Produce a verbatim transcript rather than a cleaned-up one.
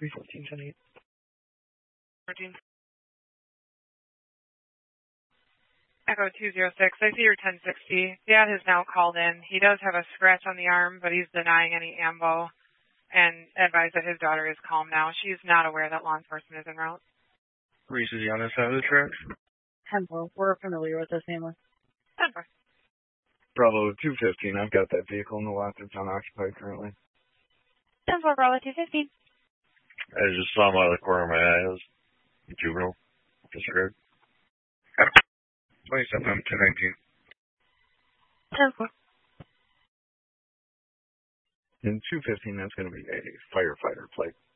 three fourteen, ten eight. fourteen. Echo two zero six. I see your ten sixty. Dad has now called in. He does have a scratch on the arm, but he's denying any ambo and advised that his daughter is calm now. She's not aware that law enforcement is en route. Reese, is he on this side of the tracks? ten four. We're familiar with this family. ten four. Bravo two fifteen. I've got that vehicle in the lot that's unoccupied currently. ten four, Bravo two fifteen. I just saw him out of the corner of my eye. It was a juvenile. Disregard. twenty-seven, two nineteen. ten four. In two fifteen, that's going to be a firefighter plate.